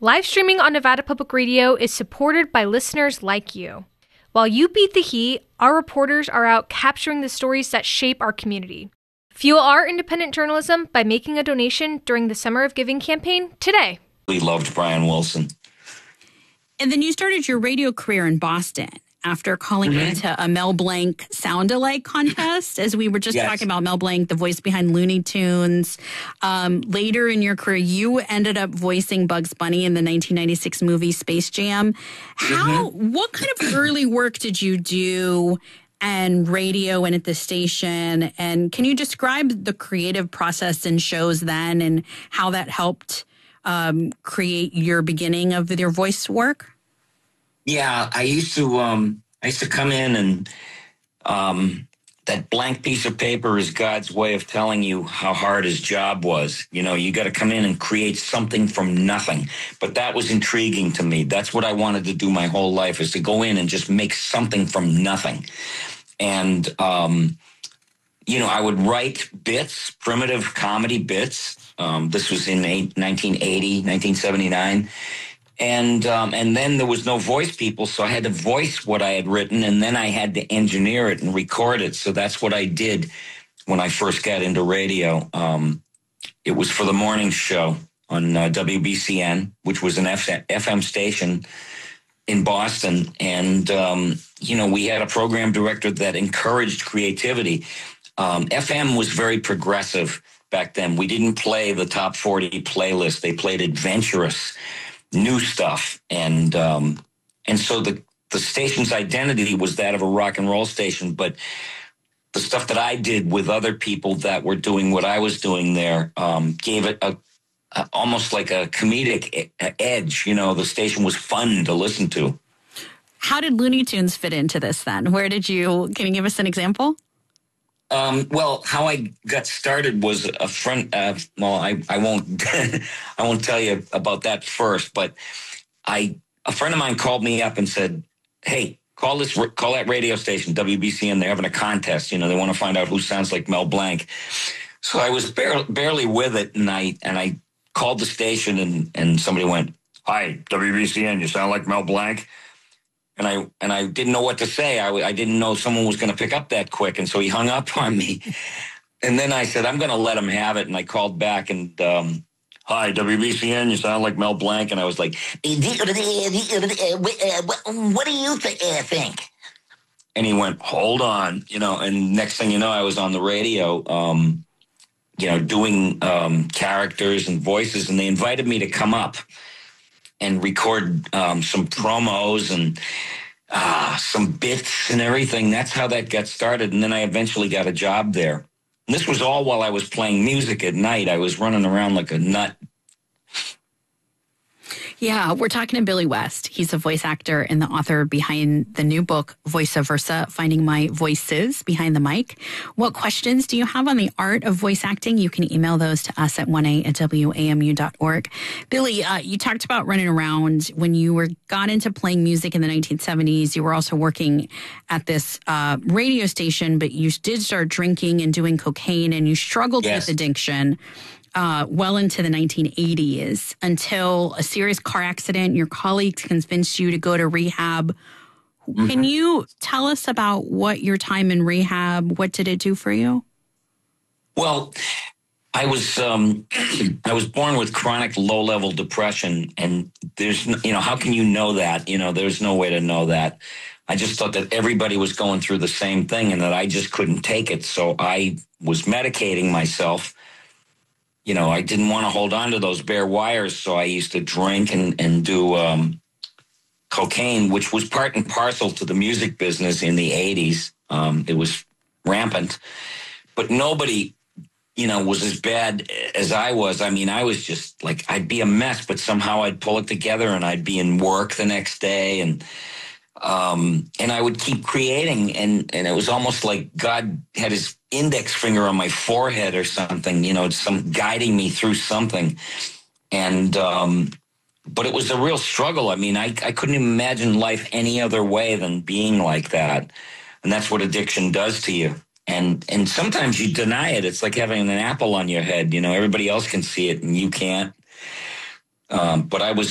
Live streaming on Nevada Public Radio is supported by listeners like you. While you beat the heat, our reporters are out capturing the stories that shape our community. Fuel our independent journalism by making a donation during the Summer of Giving campaign today. We loved Brian Wilson. And then you started your radio career in Boston after calling into a Mel Blanc sound-alike contest, as we were just talking about Mel Blanc, the voice behind Looney Tunes. Later in your career, you ended up voicing Bugs Bunny in the 1996 movie Space Jam. What kind of early work did you do and radio and at the station? And can you describe the creative process in shows then and how that helped create your beginning of your voice work? Yeah, I used to come in and that blank piece of paper is God's way of telling you how hard his job was. You know, you got to come in and create something from nothing. But that was intriguing to me. That's what I wanted to do my whole life, is to go in and just make something from nothing. And, you know, I would write bits, primitive comedy bits. This was in 1980, 1979. And then there was no voice people, so I had to voice what I had written, and then I had to engineer it and record it. So that's what I did when I first got into radio. It was for the morning show on WBCN, which was an FM station in Boston. And, you know, we had a program director that encouraged creativity. FM was very progressive back then. We didn't play the top 40 playlist. They played adventurous new stuff. And so the station's identity was that of a rock and roll station. But the stuff that I did with other people that were doing what I was doing there gave it almost like a comedic edge. You know, the station was fun to listen to. How did Looney Tunes fit into this then? Can you give us an example? Well, how I got started was a friend. I won't, I won't tell you about that first. But a friend of mine called me up and said, "Hey, call that radio station, WBCN. They're having a contest. You know, they want to find out who sounds like Mel Blanc." So I was barely with it, and I called the station, and somebody went, "Hi, WBCN. You sound like Mel Blanc." And I didn't know what to say. I didn't know someone was going to pick up that quick. And so he hung up on me. And then I said, I'm going to let him have it. And I called back and, "Hi, WBCN, you sound like Mel Blanc." And I was like, "What do you think? And he went, "Hold on." You know, and next thing you know, I was on the radio, you know, doing characters and voices. And they invited me to come up and record some promos and some bits and everything. That's how that got started. And then I eventually got a job there. And this was all while I was playing music at night. I was running around like a nut. Yeah, we're talking to Billy West. He's a voice actor and the author behind the new book, Voice Versa, Finding My Voices Behind the Mic. What questions do you have on the art of voice acting? You can email those to us at 1a@wamu.org. Billy, you talked about running around when you got into playing music in the 1970s. You were also working at this radio station, but you did start drinking and doing cocaine, and you struggled with addiction. Well into the 1980s, until a serious car accident. Your colleagues convinced you to go to rehab. Can you tell us about what your time in rehab, what did it do for you? Well, I was born with chronic low-level depression, and there's, you know, how can you know that? You know, there's no way to know that. I just thought that everybody was going through the same thing and that I just couldn't take it. So I was medicating myself. You know, I didn't want to hold on to those bare wires, so I used to drink and do cocaine, which was part and parcel to the music business in the 80s. It was rampant. But nobody, you know, was as bad as I was. I mean, I was just like, I'd be a mess, but somehow I'd pull it together and I'd be in work the next day. And I would keep creating, and it was almost like God had his index finger on my forehead or something, you know, guiding me through something. And, but it was a real struggle. I mean, I couldn't imagine life any other way than being like that. And that's what addiction does to you. And sometimes you deny it. It's like having an apple on your head. You know, everybody else can see it and you can't. But I was